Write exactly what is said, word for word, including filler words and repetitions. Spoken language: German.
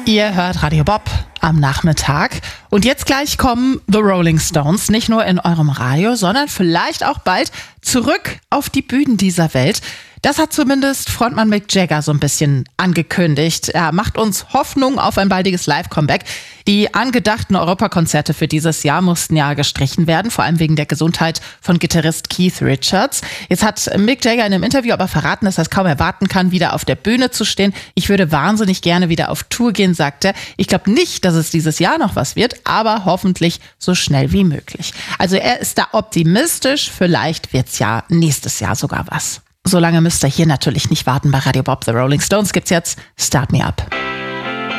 Ihr hört Radio Bob am Nachmittag. Und jetzt gleich kommen The Rolling Stones nicht nur in eurem Radio, sondern vielleicht auch bald zurück auf die Bühnen dieser Welt. Das hat zumindest Frontmann Mick Jagger so ein bisschen angekündigt. Er macht uns Hoffnung auf ein baldiges Live-Comeback. Die angedachten Europakonzerte für dieses Jahr mussten ja gestrichen werden, vor allem wegen der Gesundheit von Gitarrist Keith Richards. Jetzt hat Mick Jagger in einem Interview aber verraten, dass er es kaum erwarten kann, wieder auf der Bühne zu stehen. Ich würde wahnsinnig gerne wieder auf Tour gehen, sagt er. Ich glaube nicht, dass es dieses Jahr noch was wird, aber hoffentlich so schnell wie möglich. Also er ist da optimistisch, vielleicht wird's ja nächstes Jahr sogar was. Solange müsst ihr hier natürlich nicht warten. Bei Radio Bob The Rolling Stones gibt's jetzt Start Me Up.